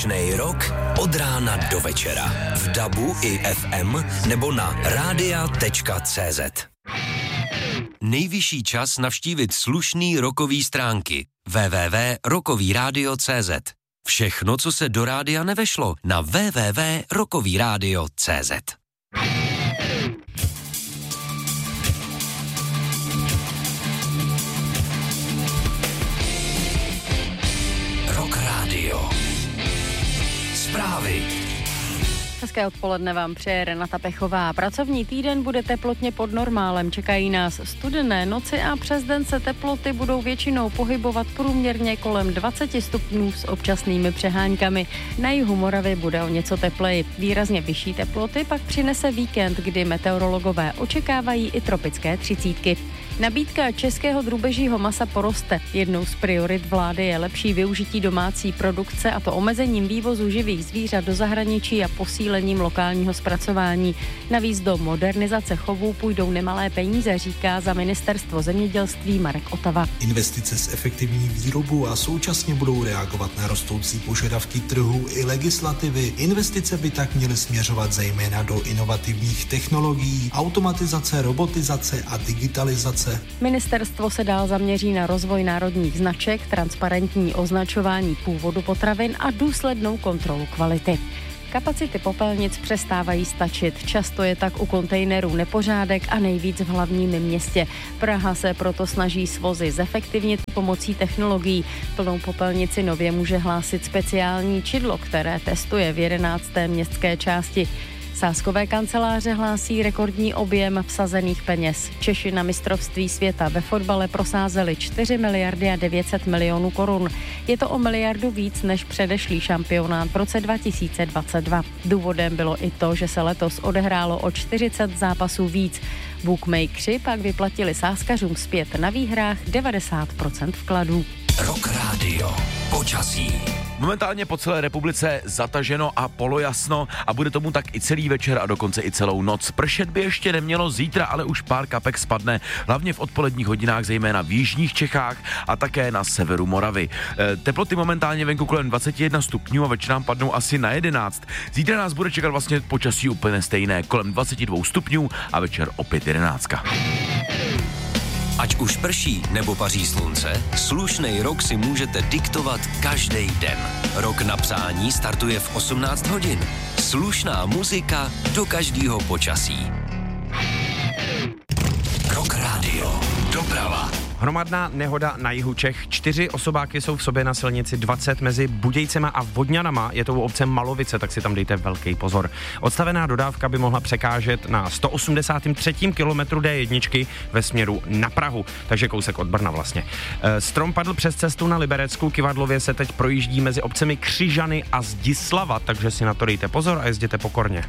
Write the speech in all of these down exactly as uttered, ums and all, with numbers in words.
Slušnej rok od rána do večera. V dabu i ef em nebo na rádia tečka cé zet. Nejvyšší čas navštívit slušný rokový stránky. w w w tečka rokový rádio tečka cé zet. Všechno, co se do rádia nevešlo, na w w w tečka rokový rádio tečka cé zet. Rock Radio. Zprávy. Hezké odpoledne vám přeje Renata Pechová. Pracovní týden bude teplotně pod normálem. Čekají nás studené noci a přes den se teploty budou většinou pohybovat průměrně kolem dvacet stupňů s občasnými přeháňkami. Na jihu Moravy bude o něco tepleji. Výrazně vyšší teploty pak přinese víkend, kdy meteorologové očekávají i tropické třicítky. Nabídka českého drůbežího masa poroste. Jednou z priorit vlády je lepší využití domácí produkce, a to omezením vývozu živých zvířat do zahraničí a posílením lokálního zpracování. Navíc do modernizace chovů půjdou nemalé peníze, říká za ministerstvo zemědělství Marek Otava. Investice zefektivní výrobu a současně budou reagovat na rostoucí požadavky trhu i legislativy. Investice by tak měly směřovat zejména do inovativních technologií, automatizace, robotizace a digitalizace. Ministerstvo se dál zaměří na rozvoj národních značek, transparentní označování původu potravin a důslednou kontrolu kvality. Kapacity popelnic přestávají stačit. Často je tak u kontejnerů nepořádek a nejvíc v hlavním městě. Praha se proto snaží svozy zefektivnit pomocí technologií. Plnou popelnici nově může hlásit speciální čidlo, které testuje v jedenácté městské části. Sázkové kanceláře hlásí rekordní objem vsazených peněz. Češi na mistrovství světa ve fotbale prosázeli čtyři miliardy a devět set milionů korun. Je to o miliardu víc než předešlý šampionát v roce dva tisíce dvacet dva. Důvodem bylo i to, že se letos odehrálo o čtyřicet zápasů víc. Bookmakeri pak vyplatili sázkařům zpět na výhrách devadesát procent vkladů. Rock Radio. Počasí. Momentálně po celé republice zataženo a polojasno a bude tomu tak i celý večer a dokonce i celou noc. Pršet by ještě nemělo zítra, ale už pár kapek spadne, hlavně v odpoledních hodinách, zejména v jižních Čechách a také na severu Moravy. E, teploty momentálně venku kolem dvacet jedna stupňů a večerám padnou asi na jedenáct. Zítra nás bude čekat vlastně počasí úplně stejné, kolem dvacet dva stupňů a večer opět jedenáctka. Ať už prší nebo paří slunce, slušnej rok si můžete diktovat každý den. Rok na přání startuje v osmnáct hodin. Slušná muzika do každého počasí. Rock Radio. Doprava. Hromadná nehoda na jihu Čech. Čtyři osobáky jsou v sobě na silnici dvacet mezi Budějcema a Vodňanama. Je to u obce Malovice, tak si tam dejte velký pozor. Odstavená dodávka by mohla překážet na sto osmdesátém třetím kilometru dé jedna ve směru na Prahu, takže kousek od Brna vlastně. Strom padl přes cestu na Liberecku, Kyvadlově se teď projíždí mezi obcemi Křižany a Zdislava, takže si na to dejte pozor a jezděte pokorně.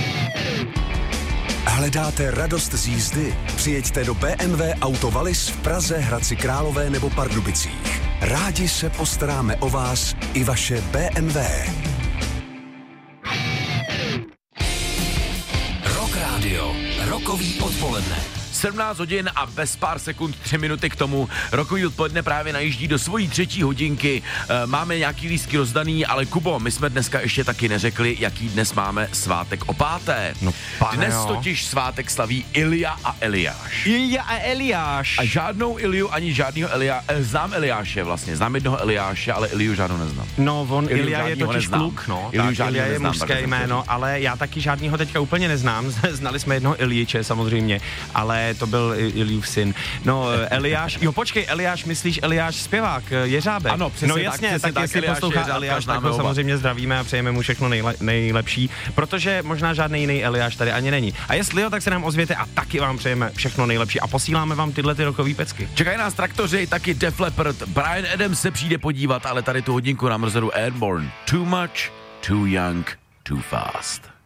Hledáte radost z jízdy? Přijeďte do bé em vé Auto Wallis v Praze, Hradci Králové nebo Pardubicích. Rádi se postaráme o vás i vaše bé em vé. Rock Radio. Rokový odpoledne. sedmnáct hodin a bez pár sekund tři minuty k tomu. Rokový odpoledne právě najíždí do svojí třetí hodinky. E, máme nějaký lístky rozdaný, ale Kubo, my jsme dneska ještě taky neřekli, jaký dnes máme svátek o páté. No, pane, dnes jo. totiž svátek slaví Ilja a Eliáš. Ilja a Eliáš. A žádnou Ilju ani žádného Elia, e, znám Eliáše vlastně, znám jednoho Eliáše, ale Ilju žádnou neznám. No, on Ilju Ilja je žádnýho totiž neznám. kluk, no. Ilju Tak, Ilja je neznám, mužské jméno, ale já taky žádnýho teďka úplně neznám. Znali jsme jednoho Iljiče samozřejmě, ale to byl Iljův syn. No, Eliáš, jo počkej, Eliáš, myslíš Eliáš zpěvák, Jeřábek? Ano, přesně no, tak, jasně, přesně tak, tak, jestli Eliáš poslouchá Jeřábka Eliáš, tak známe ho oba. samozřejmě zdravíme a přejeme mu všechno nejle, nejlepší, protože možná žádný jiný Eliáš tady ani není. A jestli jo, tak se nám ozvěte a taky vám přejeme všechno nejlepší a posíláme vám tyhle ty rokový pecky. Čekají nás traktoři, taky Def Leppard, Bryan Adams se přijde podívat, ale tady tu hodinku nám rozhodu Airborne. Too much, too young, too fast.